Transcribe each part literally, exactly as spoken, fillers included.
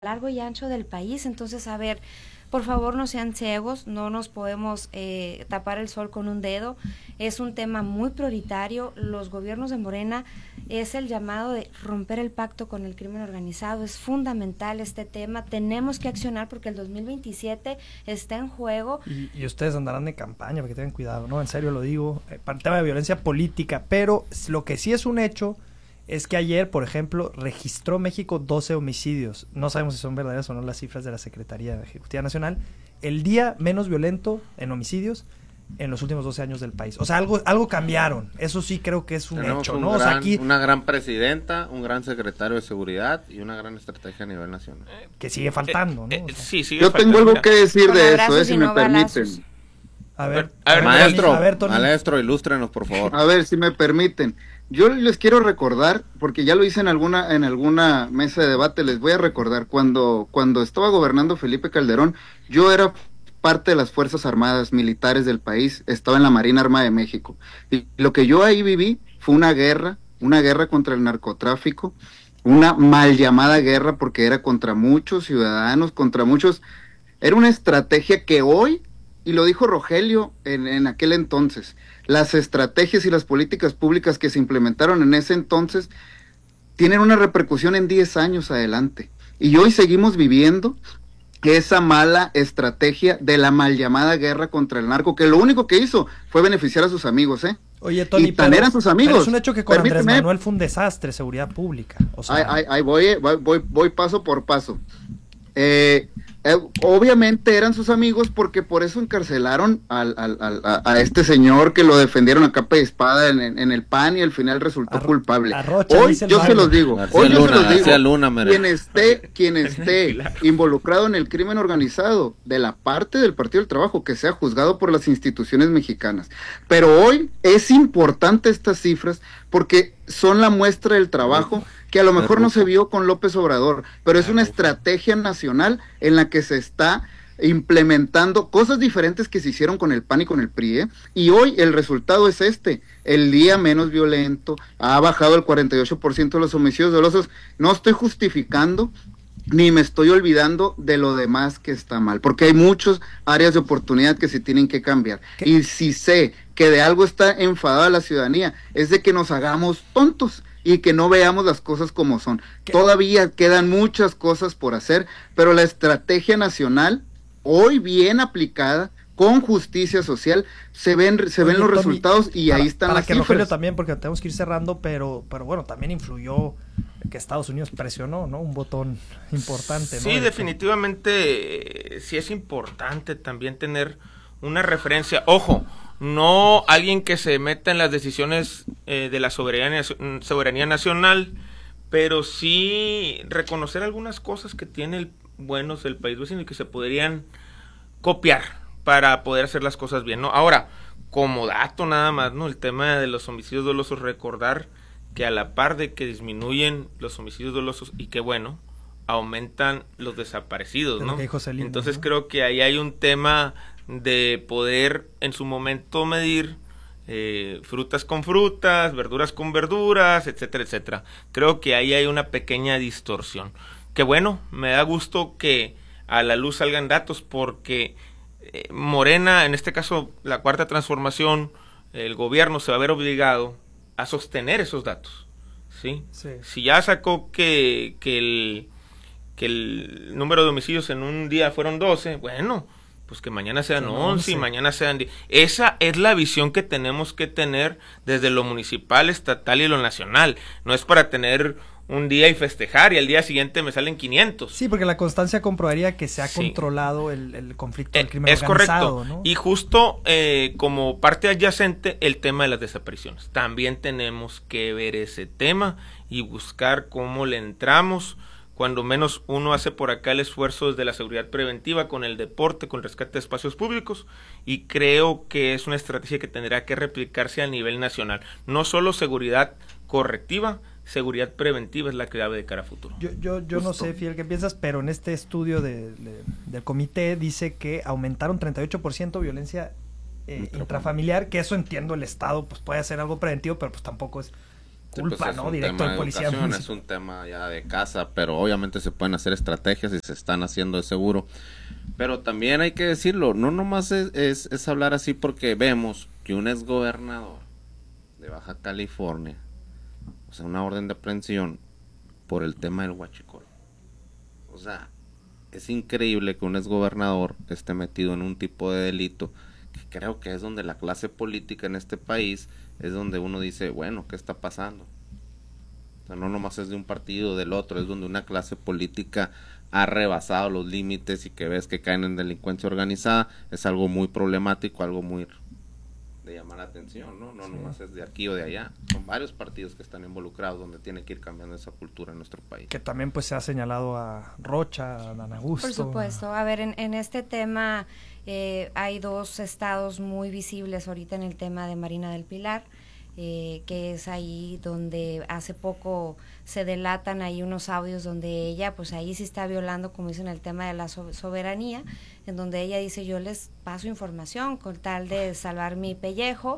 largo y ancho del país. Entonces, a ver, por favor no sean ciegos, no nos podemos eh, tapar el sol con un dedo. Es un tema muy prioritario. Los gobiernos de Morena es el llamado de romper el pacto con el crimen organizado. Es fundamental este tema. Tenemos que accionar porque el dos mil veintisiete está en juego. Y, y ustedes andarán de campaña, porque tengan cuidado, ¿no? En serio lo digo, eh, para el tema de violencia política. Pero lo que sí es un hecho es que ayer, por ejemplo, registró México doce homicidios. No sabemos si son verdaderas o no las cifras de la Secretaría Ejecutiva Nacional. El día menos violento en homicidios en los últimos doce años del país. O sea, algo algo cambiaron. Eso sí creo que es un Tenemos hecho, un ¿no? gran, O sea, aquí una gran presidenta, un gran secretario de seguridad y una gran estrategia a nivel nacional. que sigue faltando, ¿no? Eh, O sea, sí, sigue Yo faltando. tengo algo Mira, que decir Con de abrazos eso, eh, y si no me balazos. permiten. a ver, a ver, Maestro, Tony, a ver, Tony. maestro, ilústrenos, por favor. A ver, si me permiten. Yo les quiero recordar, porque ya lo hice en alguna en alguna mesa de debate, les voy a recordar, cuando, cuando estaba gobernando Felipe Calderón, yo era parte de las Fuerzas Armadas Militares del país, estaba en la Marina Armada de México. Y lo que yo ahí viví fue una guerra, una guerra contra el narcotráfico, una mal llamada guerra porque era contra muchos ciudadanos, contra muchos... Era una estrategia que hoy, y lo dijo Rogelio en, en aquel entonces, las estrategias y las políticas públicas que se implementaron en ese entonces tienen una repercusión en diez años adelante. Y hoy seguimos viviendo esa mala estrategia de la mal llamada guerra contra el narco, que lo único que hizo fue beneficiar a sus amigos, ¿eh? Oye, Tony, y tan pero, eran sus amigos. pero es un hecho que con Andrés Permíteme. Manuel fue un desastre, seguridad pública. O sea, Ahí, ahí, ahí voy, eh, voy, voy, voy paso por paso. Eh, eh, obviamente eran sus amigos porque por eso encarcelaron al, al, al, a, a este señor que lo defendieron a capa y espada en, en, en el P A N y al final resultó Arro- culpable. Arrocha, Hoy dice el yo se barrio. los digo, García hoy yo Luna, se los digo, García Luna, mere. quien esté, quien esté involucrado en el crimen organizado de la parte del Partido del Trabajo, que sea juzgado por las instituciones mexicanas. Pero hoy es importante estas cifras porque son la muestra del trabajo que a lo mejor no se vio con López Obrador, pero es una estrategia nacional en la que se está implementando cosas diferentes que se hicieron con el P A N y con el P R I, ¿eh? Y hoy el resultado es este, el día menos violento, ha bajado el cuarenta y ocho por ciento de los homicidios dolosos. No estoy justificando ni me estoy olvidando de lo demás que está mal, porque hay muchas áreas de oportunidad que se tienen que cambiar. ¿Qué? Y si sé que de algo está enfadada la ciudadanía, es de que nos hagamos tontos y que no veamos las cosas como son. ¿Qué? Todavía quedan muchas cosas por hacer, pero la estrategia nacional, hoy bien aplicada, con justicia social, se ven se Oye, ven los Tony, resultados y para, ahí están para las que cifras. Rogelio también, porque tenemos que ir cerrando, pero pero bueno, también influyó que Estados Unidos presionó, ¿no? Un botón importante, ¿no? Sí, El- definitivamente, eh, sí es importante también tener una referencia. Ojo, no alguien que se meta en las decisiones eh, de la soberanía, soberanía nacional, pero sí reconocer algunas cosas que tiene el, buenos el país vecino y que se podrían copiar para poder hacer las cosas bien, ¿no? Ahora, como dato nada más, ¿no? El tema de los homicidios dolosos, recordar que a la par de que disminuyen los homicidios dolosos y que bueno, aumentan los desaparecidos, De lo ¿no? que dijo Celina, Entonces ¿no? creo que ahí hay un tema de poder en su momento medir eh, frutas con frutas, verduras con verduras, etcétera, etcétera. Creo que ahí hay una pequeña distorsión. Que bueno, me da gusto que a la luz salgan datos porque eh, Morena, en este caso la Cuarta Transformación, el gobierno se va a ver obligado a sostener esos datos, ¿sí? Sí. Si ya sacó que, que, el, que el número de homicidios en un día fueron doce, bueno, pues que mañana sean Son once y once. mañana sean diez. Esa es la visión que tenemos que tener desde lo municipal, estatal y lo nacional. No es para tener un día y festejar y al día siguiente me salen quinientos. Sí, porque la constancia comprobaría que se ha Sí. controlado el, el conflicto del Eh, crimen es organizado, correcto. ¿no? Y justo eh, como parte adyacente, el tema de las desapariciones. También tenemos que ver ese tema y buscar cómo le entramos. Cuando menos uno hace por acá el esfuerzo desde la seguridad preventiva, con el deporte, con el rescate de espacios públicos, y creo que es una estrategia que tendrá que replicarse a nivel nacional. No solo seguridad correctiva, seguridad preventiva es la clave de cara a futuro. Yo, yo, yo no Justo. sé, Fidel, qué piensas, pero en este estudio de, de- del comité dice que aumentaron treinta y ocho por ciento violencia eh, intrafamiliar, que eso entiendo el Estado, pues puede hacer algo preventivo, pero pues tampoco es culpa, sí, pues ¿no? un Directo tema al de policía educación, municipal. es un tema ya de casa, pero obviamente se pueden hacer estrategias y se están haciendo de seguro. Pero también hay que decirlo, no nomás es, es, es hablar así porque vemos que un exgobernador de Baja California, o sea, una orden de aprehensión por el tema del huachicol. O sea, es increíble que un exgobernador esté metido en un tipo de delito, que creo que es donde la clase política en este país es donde uno dice, bueno, ¿qué está pasando? O sea, no nomás es de un partido o del otro, es donde una clase política ha rebasado los límites y que ves que caen en delincuencia organizada, es algo muy problemático, algo muy de llamar la atención, ¿no? No sí. nomás es de aquí o de allá, son varios partidos que están involucrados donde tiene que ir cambiando esa cultura en nuestro país. Que también pues se ha señalado a Rocha, a Dan Augusto. Por supuesto, a ver, en, en este tema eh, hay dos estados muy visibles ahorita en el tema de Marina del Pilar, eh, que es ahí donde hace poco se delatan ahí unos audios donde ella, pues ahí sí está violando, como dicen, el tema de la so- soberanía, en donde ella dice, yo les paso información con tal de salvar mi pellejo,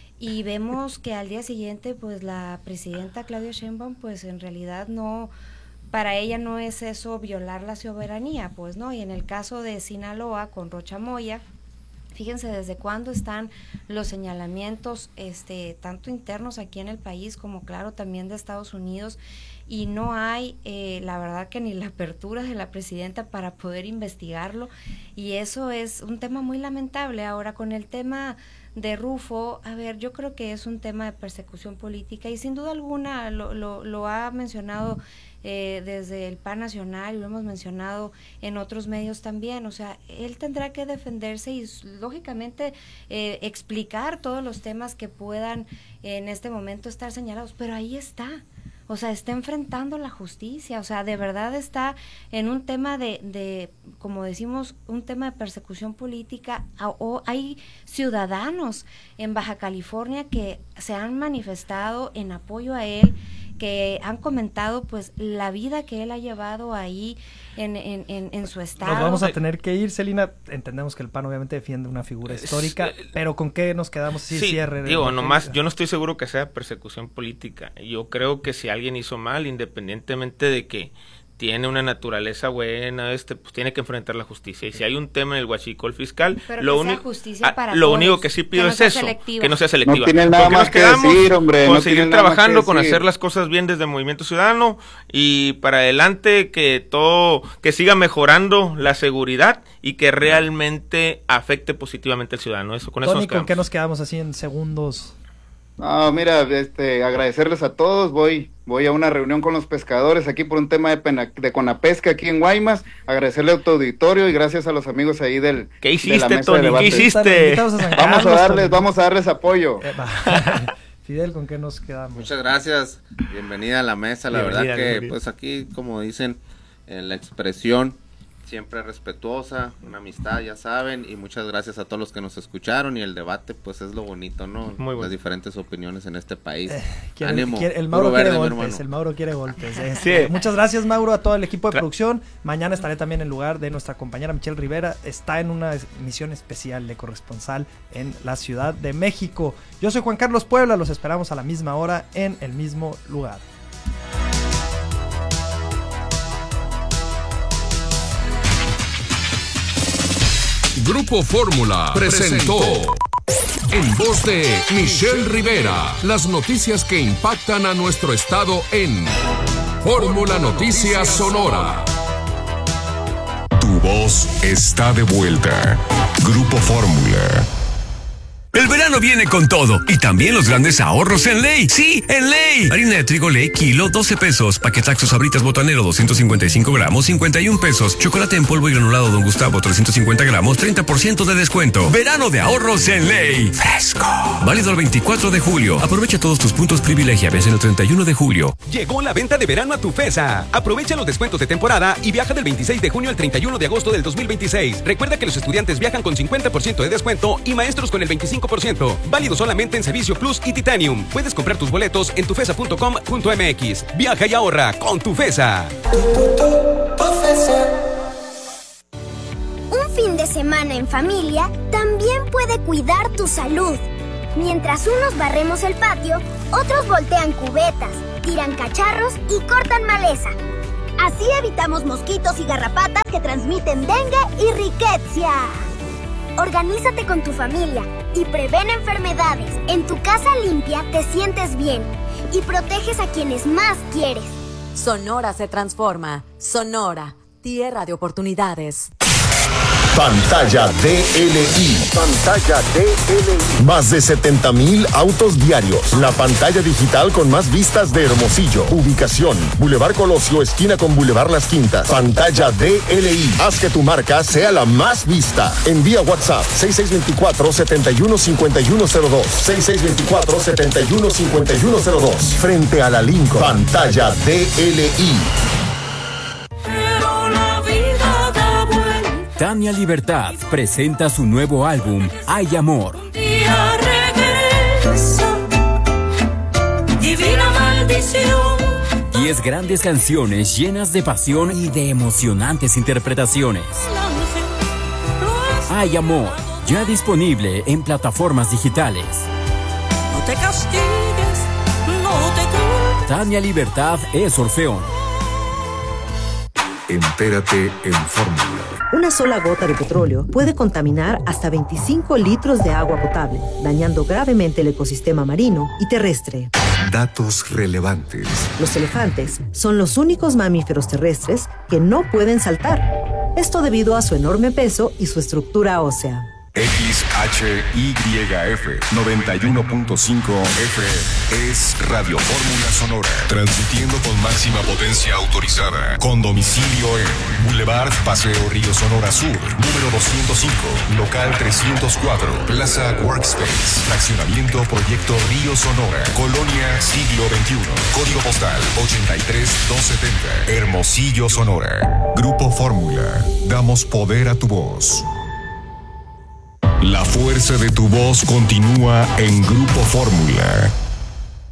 y vemos que al día siguiente, pues la presidenta Claudia Sheinbaum, pues en realidad no, para ella no es eso violar la soberanía, pues no, y en el caso de Sinaloa con Rocha Moya, fíjense desde cuándo están los señalamientos, este, tanto internos aquí en el país como claro también de Estados Unidos, y no hay, eh, la verdad que ni la apertura de la presidenta para poder investigarlo, y eso es un tema muy lamentable. Ahora con el tema de Rufo, a ver, yo creo que es un tema de persecución política y sin duda alguna lo, lo, lo ha mencionado eh, desde el P A N Nacional y lo hemos mencionado en otros medios también, o sea, él tendrá que defenderse y lógicamente eh, explicar todos los temas que puedan en este momento estar señalados, pero ahí está. O sea, está enfrentando la justicia, o sea, de verdad está en un tema de, de como decimos, un tema de persecución política, o hay ciudadanos en Baja California que se han manifestado en apoyo a él, que han comentado pues la vida que él ha llevado ahí en, en, en, en su estado. Nos vamos a tener que ir, Celina. Entendemos que el P A N obviamente defiende una figura histórica, es, pero ¿con qué nos quedamos? Sí, sí cierre. Digo, nomás, yo no estoy seguro que sea persecución política. Yo creo que si alguien hizo mal, independientemente de que tiene una naturaleza buena, este, pues tiene que enfrentar la justicia. Y si hay un tema en el huachicol fiscal, pero lo, que sea único, justicia para lo todos, único que sí pido que no es sea eso, selectiva. que no sea selectiva. No tienen nada Porque más nos que quedamos decir, hombre. con No seguir trabajando, con hacer las cosas bien desde Movimiento Ciudadano y para adelante que todo, que siga mejorando la seguridad y que realmente afecte positivamente al ciudadano. Eso, con Tony, eso nos ¿con quedamos. qué nos quedamos así en segundos? No, mira, este, agradecerles a todos. Voy, voy a una reunión con los pescadores aquí por un tema de, pena, de Conapesca aquí en Guaymas. Agradecerle a tu auditorio y gracias a los amigos ahí del. ¿Qué hiciste, de la mesa Tony? de debate. ¿Qué hiciste? A San Vamos Carlos, a darles, Tony. vamos a darles apoyo. Eh, Fidel, ¿con qué nos quedamos? Muchas gracias, bienvenida a la mesa. La Bienvenida, verdad que bienvenida. pues aquí, como dicen, en la expresión siempre respetuosa, una amistad, ya saben, y muchas gracias a todos los que nos escucharon, y el debate pues es lo bonito, ¿no? Muy bueno. Las diferentes opiniones en este país. Eh, quiere- Ánimo. quiere- el Mauro puro quiere verde, mi golpes, hermano. el Mauro quiere golpes. Este, Sí. Muchas gracias, Mauro, a todo el equipo de Tra- producción. Mañana estaré también en lugar de nuestra compañera Michelle Rivera. Está en una misión especial de corresponsal en la Ciudad de México. Yo soy Juan Carlos Puebla, los esperamos a la misma hora en el mismo lugar. Grupo Fórmula presentó en voz de Michelle Rivera las noticias que impactan a nuestro estado en Fórmula Noticias Sonora. Tu voz está de vuelta. Grupo Fórmula. El verano viene con todo y también los grandes ahorros en Ley. Sí, en Ley. Harina de trigo Ley, kilo, doce pesos. Paquetaxo Sabritas Botanero, doscientos cincuenta y cinco gramos, cincuenta y un pesos. Chocolate en polvo y granulado Don Gustavo, trescientos cincuenta gramos, treinta por ciento de descuento. Verano de ahorros en Ley. Fresco. Válido el veinticuatro de julio. Aprovecha todos tus puntos privilegia. Ves en el treinta y uno de julio. Llegó la venta de verano a Tufesa. Aprovecha los descuentos de temporada y viaja del veintiséis de junio al treinta y uno de agosto del dos mil veintiséis. Recuerda que los estudiantes viajan con cincuenta por ciento de descuento y maestros con el veinticinco por ciento. Válido solamente en Servicio Plus y Titanium. Puedes comprar tus boletos en tufesa punto com punto m x. Viaja y ahorra con Tufesa. Un fin de semana en familia también puede cuidar tu salud. Mientras unos barremos el patio, Otros voltean cubetas, tiran cacharros y cortan maleza. Así evitamos mosquitos y garrapatas que transmiten dengue y riqueza. Organízate con tu familia y prevén enfermedades. En tu casa limpia te sientes bien y proteges a quienes más quieres. Sonora se transforma. Sonora, tierra de oportunidades. Pantalla D L I. Pantalla D L I. Más de setenta mil autos diarios. La pantalla digital con más vistas de Hermosillo. Ubicación: Boulevard Colosio, esquina con Boulevard Las Quintas. Pantalla D L I. Haz que tu marca sea la más vista. Envía WhatsApp seis seis dos cuatro, siete uno cinco uno cero dos. seis seis dos cuatro, siete uno cinco uno cero dos. Frente a la Lincoln. Pantalla D L I. Tania Libertad presenta su nuevo álbum, Hay Amor. Divina maldición. Diez grandes canciones llenas de pasión y de emocionantes interpretaciones. Hay Amor, ya disponible en plataformas digitales. No te castigues, no te culpes. Tania Libertad es Orfeón. Entérate en Fórmula. Una sola gota de petróleo puede contaminar hasta veinticinco litros de agua potable, dañando gravemente el ecosistema marino y terrestre. Datos relevantes. Los elefantes son los únicos mamíferos terrestres que no pueden saltar. Esto debido a su enorme peso y su estructura ósea. X H Y F noventa y uno punto cinco F es Radio Fórmula Sonora, transmitiendo con máxima potencia autorizada, con domicilio en Boulevard Paseo Río Sonora Sur, número doscientos cinco, local trescientos cuatro, Plaza Workspace, fraccionamiento Proyecto Río Sonora, Colonia Siglo veintiuno, código postal ochenta y tres doscientos setenta, Hermosillo, Sonora. Grupo Fórmula, damos poder a tu voz. La fuerza de tu voz continúa en Grupo Fórmula.